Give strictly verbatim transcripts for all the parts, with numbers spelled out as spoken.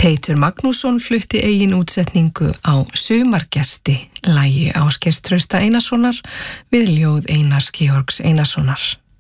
Teitur Magnússon flutti eigin útsetningu á Sumargesti, lagi Ásgeirs Trausta Einarssonar við ljóð Einars Georgs Einarssonar.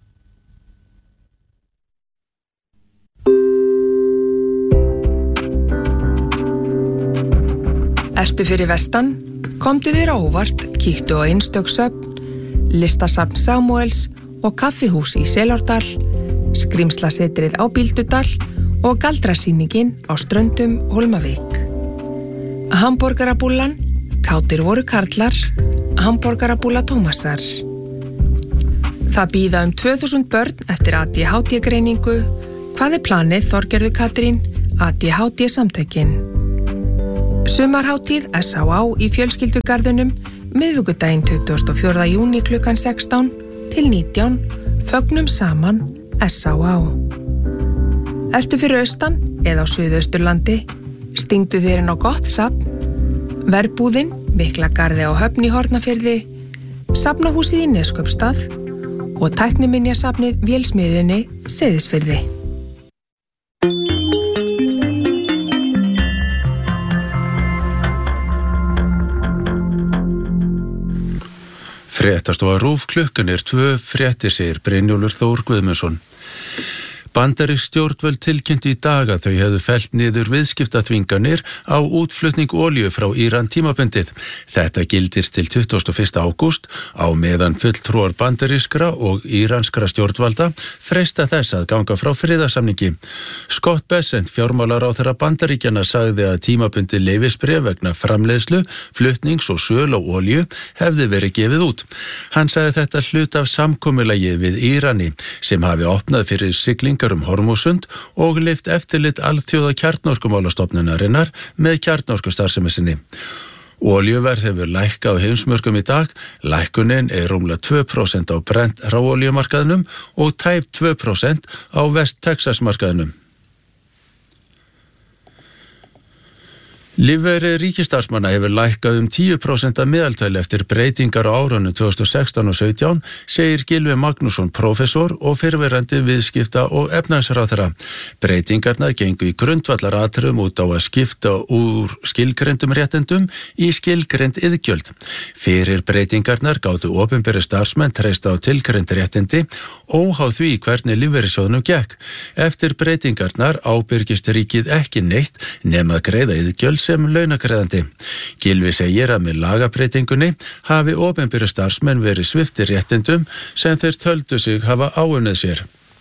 Ertu fyrir vestan? Komdu þér á óvart, kíktu á einstök söfn, listasafn Samúels og kaffihús í Selárdal, skrímslasetrið á Bíldudal og galdrasýningin á Ströndum Hólmavík. Hamborgarabúllan, kátir voru karlar, hamborgarabúlla Tómasar. Það bíða um tvö þúsund börn eftir A D H D-greiningu. Hvað er planið, Þorgerður Katrín, A D H D-samtökin? Sumarhátíð S H A í fjölskyldugarðinum, miðvikudaginn tuttugasta og fjórða júní klukkan sextán til nítján, fögnum saman S H A. Ertu fyrir austan eða á Suðausturlandi, stingdu þér inn á gott safn, Verbúðin, Miklagarði á Höfn í Hornafirði, Safnahúsið í Neskaupstað og Tækniminjasafnið Vélsmiðjunni Seyðisfirði. Fréttastofa RÚV, klukkan er tvö, fréttir segir Brynjólfur Þór Guðmundsson. Bandarísk stjórnvöld tilkynntu í dag að þau hefðu fellt niður viðskiptaþvinganir á útflutning olíu frá Íran tímabundið. Þetta gildir til tuttugasta og fyrsta ágúst á meðan fulltrúar bandarískra og íranskra stjórnvalda freista þess að ganga frá friðarsamningi. Scott Bessent, fjármálaráðherra Bandaríkjanna, sagði að tímabundið leyfisbréf vegna framleiðslu, flutnings og sölu á olíu hefði verið gefið út. Hann sagði þetta hlut af samkomulagi við Írani sem hafi opnað fyrir siglingar um Hormúsund og leyft eftirlit alþjóða kjarnorkumálastofnunarinnar með kjarnorkustarfsemi sinni. Olíuverð hefur lækkað á heimsmörkum í dag. Lækkunin er rúmlega tvö prósent á Brent hráolíumarkaðnum og tæp tvö prósent á West Texas markaðnum. Lífeyrir ríkisstarfsmanna hefur lækkað um tíu prósent að meðaltali eftir breytingar á árunum tvö þúsund og sextán og sautján, segir Gylfi Magnússon, prófessor og fyrrverandi viðskipta- og efnahagsráðherra. Breytingarnar gengu í grundvallaratriðum út á að skipta úr skilgreindum réttindum í skilgreind iðgjöld. Fyrir breytingarnar gátu opinberir starfsmenn treysta á tilgreind réttindi óháð því hvernig lífeyrissjóðnum gekk. Eftir breytingarnar ábyrgist ríkið ekki neitt nema að greiða iðgjöld sem launagreiðandi. Gylfi segir að með lagabreytingunni hafi opinberir starfsmenn verið sviptir réttindum sem þeir töldu sig hafa áunnið sér.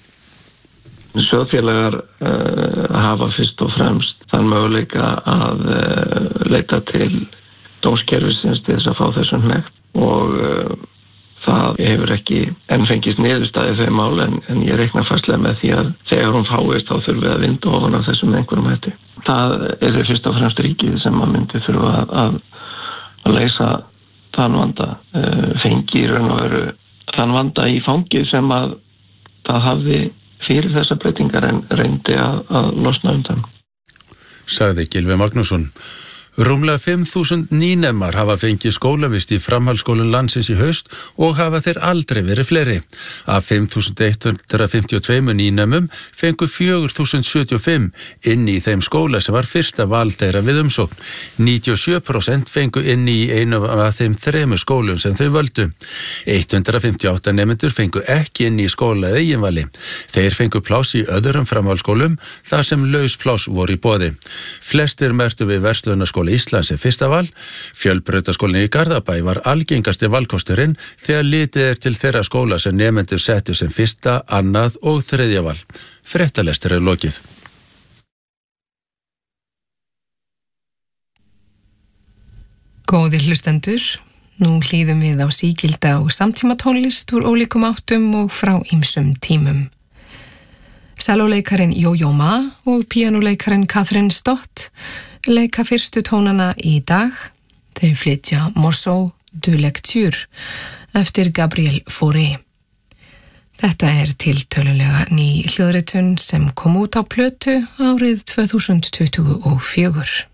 Sjóðfélagar uh, hafa fyrst og fremst þann möguleika að uh, leita til dómskerfisins til þess að fá þessum hnekkt og uh, það hefur ekki enn fengist niðurstaðið þau mál en, en ég reikna fastlega með því að þegar hún fáist þá þurfum við að vinda ofan af þessum einhverjum hætti. Það er fyrst og fremst ríkið sem að myndi þurfa að, að, að leysa þann vanda, uh, fengi í raun og veru þann vanda í fangið sem að það hafði fyrir þessa breytingar en reyndi að, að losna undan. Sagði Gylfi Magnússon. Rúmlega fimm þúsund nýnemar hafa fengið skólavist í framhaldsskólum landsins í haust og hafa þeir aldrei verið fleiri. Af fimm þúsund hundrað fimmtíu og tvö nýnemum fengu fjögur þúsund sjötíu og fimm inn í þeim skóla sem var fyrsta val þeirra við umsókn. níutíu og sjö prósent fengu inn í einu af þeim þremur skólum sem þau völdu. hundrað fimmtíu og átta nemendur fengu ekki inn í skóla eða eiginvali. Þeir fengu pláss í öðrum framhaldsskólum þar sem laus pláss voru í boði. Flestir merktu við verslunarskóla Íslands er fyrsta val. Fjölbrautaskólinn í Garðabæ var algengasti valkosturinn þegar litið er til þeirra skóla sem nemendur settu sem fyrsta, annað og þriðja val. Fréttalestur er lokið. Góðir hlustendur, nú hlýðum við á sígilda og samtímatónlist úr ólíkum áttum og frá ýmsum tímum. Sellóleikarin Yo-Yo Ma og píanóleikarin Catherine Stott leika fyrstu tónana í dag. Þau flytja Morceau de lecture eftir Gabriel Fauré. Þetta er tiltölulega ný hljóðritun sem kom út á plötu árið tvö þúsund tuttugu og fjögur.